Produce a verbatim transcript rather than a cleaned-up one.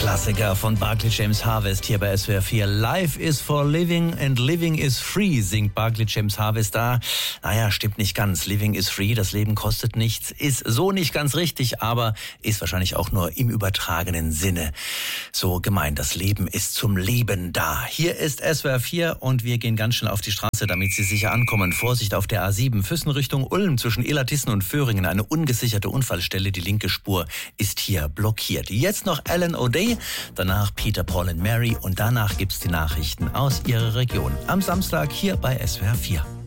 Klassiker von Barclay James Harvest hier bei S W R vier. Life is for living and living is free, singt Barclay James Harvest da. Naja, stimmt nicht ganz. Living is free, das Leben kostet nichts, ist so nicht ganz richtig, aber ist wahrscheinlich auch nur im übertragenen Sinne so gemeint. Das Leben ist zum Leben da. Hier ist S W R vier und wir gehen ganz schnell auf die Straße, damit Sie sicher ankommen. Vorsicht auf der A sieben, Füssen Richtung Ulm zwischen Illertissen und Föhringen. Eine ungesicherte Unfallstelle, die linke Spur ist hier blockiert. Jetzt noch Alan O'Day, danach Peter, Paul and Mary und danach gibt's die Nachrichten aus Ihrer Region. Am Samstag hier bei S W R vier.